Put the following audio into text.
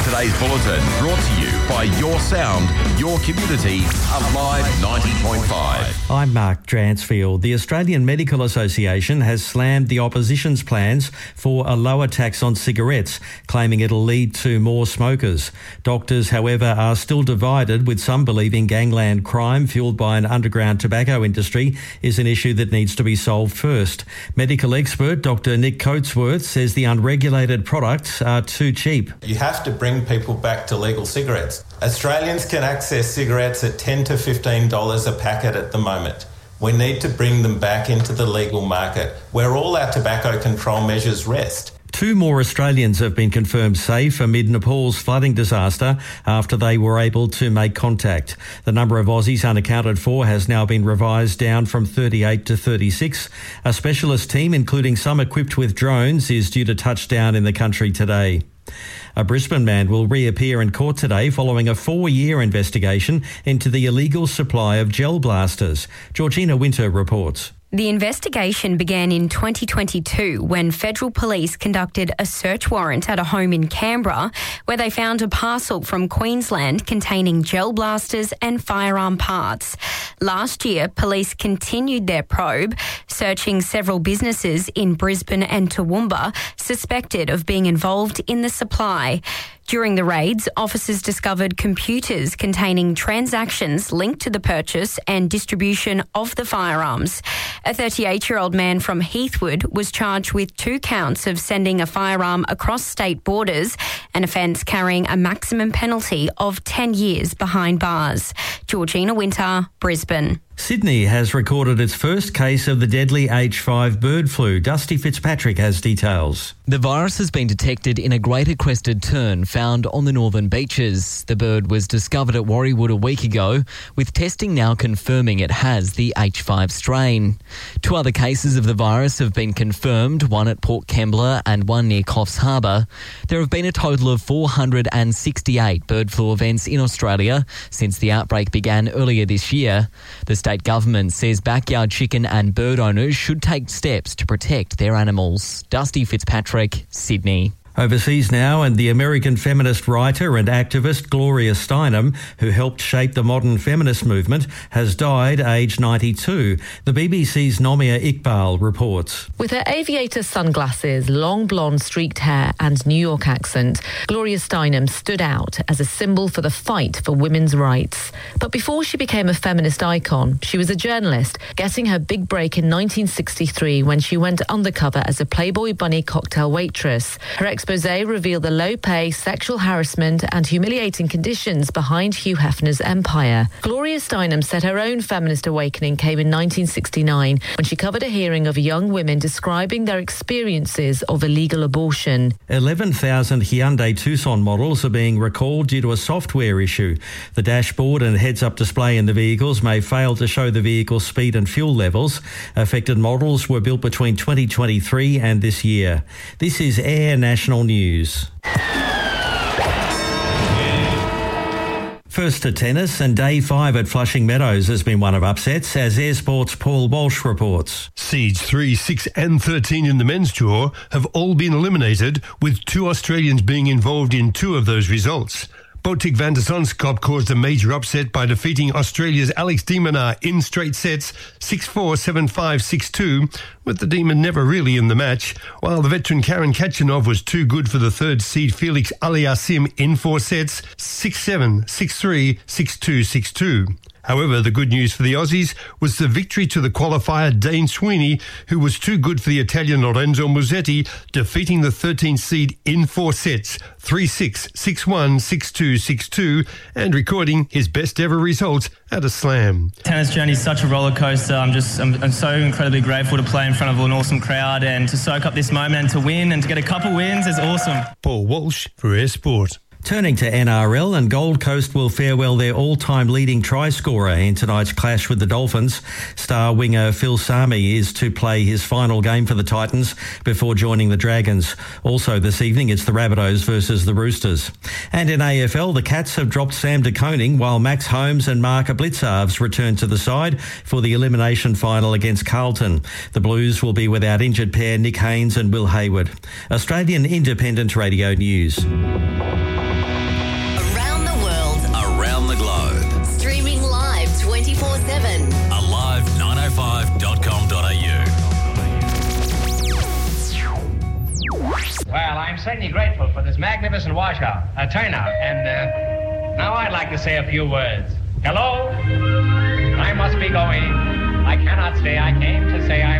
Today's bulletin brought to you by Your Sound, Your Community, Alive 90.5. I'm Mark Dransfield. The Australian Medical Association has slammed the opposition's plans for a lower tax on cigarettes, claiming it'll lead to more smokers. Doctors, however, are still divided, with some believing gangland crime fuelled by an underground tobacco industry is an issue that needs to be solved first. Medical expert Dr. Nick Coatsworth says the unregulated products are too cheap. You have to bring people back to legal cigarettes. Australians can access cigarettes at $10 to $15 a packet at the moment. We need to bring them back into the legal market, where all our tobacco control measures rest. 2 more Australians have been confirmed safe amid Nepal's flooding disaster after they were able to make contact. The number of Aussies unaccounted for has now been revised down from 38 to 36. A specialist team, including some equipped with drones, is due to touch down in the country today. A Brisbane man will reappear in court today following a 4-year investigation into the illegal supply of gel blasters. Georgina Winter reports. The investigation began in 2022 when federal police conducted a search warrant at a home in Canberra where they found a parcel from Queensland containing gel blasters and firearm parts. Last year, police continued their probe, searching several businesses in Brisbane and Toowoomba suspected of being involved in the supply. During the raids, officers discovered computers containing transactions linked to the purchase and distribution of the firearms. A 38-year-old man from Heathwood was charged with 2 counts of sending a firearm across state borders, an offence carrying a maximum penalty of 10 years behind bars. Georgina Winter, Brisbane. Sydney has recorded its first case of the deadly H5 bird flu. Dusty Fitzpatrick has details. The virus has been detected in a greater crested tern found on the northern beaches. The bird was discovered at Warriewood a week ago, with testing now confirming it has the H5 strain. 2 other cases of the virus have been confirmed, one at Port Kembla and one near Coffs Harbour. There have been a total of 468 bird flu events in Australia since the outbreak began earlier this year. The state government says backyard chicken and bird owners should take steps to protect their animals. Dusty Fitzpatrick, Sydney. Overseas now, and the American feminist writer and activist Gloria Steinem, who helped shape the modern feminist movement, has died aged 92. The BBC's Nomia Iqbal reports. With her aviator sunglasses, long blonde streaked hair and New York accent, Gloria Steinem stood out as a symbol for the fight for women's rights. But before she became a feminist icon, she was a journalist, getting her big break in 1963 when she went undercover as a Playboy Bunny cocktail waitress. Her expose revealed the low pay, sexual harassment and humiliating conditions behind Hugh Hefner's empire. Gloria Steinem said her own feminist awakening came in 1969 when she covered a hearing of young women describing their experiences of illegal abortion. 11,000 Hyundai Tucson models are being recalled due to a software issue. The dashboard and heads-up display in the vehicles may fail to show the vehicle's speed and fuel levels. Affected models were built between 2023 and this year. This is Air National News. First to tennis, and day 5 at Flushing Meadows has been one of upsets, as Air Sport's Paul Walsh reports. Seeds 3, 6 and 13 in the men's tour have all been eliminated, with 2 Australians being involved in 2 of those results. Botic van der Zandschap caused a major upset by defeating Australia's Alex de Minaur in straight sets 6-4, 7-5, 6-2, with the Demon never really in the match, while the veteran Karen Khachanov was too good for the third seed Felix Aliassime in 4 sets 6-7, 6-3, 6-2, 6-2. However, the good news for the Aussies was the victory to the qualifier Dane Sweeney, who was too good for the Italian Lorenzo Musetti, defeating the 13th seed in 4 sets, 3-6, 6-1, 6-2, 6-2, and recording his best ever result at a slam. Tennis journey is such a roller coaster. I'm so incredibly grateful to play in front of an awesome crowd and to soak up this moment and to win and to get a couple wins is awesome. Paul Walsh for Air Sport. Turning to NRL, and Gold Coast will farewell their all-time leading try scorer in tonight's clash with the Dolphins. Star winger Phil Sami is to play his final game for the Titans before joining the Dragons. Also this evening, it's the Rabbitohs versus the Roosters. And in AFL, the Cats have dropped Sam de Koning, while Max Holmes and Mark Blitzarves return to the side for the elimination final against Carlton. The Blues will be without injured pair Nick Haynes and Will Hayward. Australian Independent Radio News. Well, I'm certainly grateful for this magnificent turnout, and now I'd like to say a few words. Hello? I must be going. I cannot stay. I came to say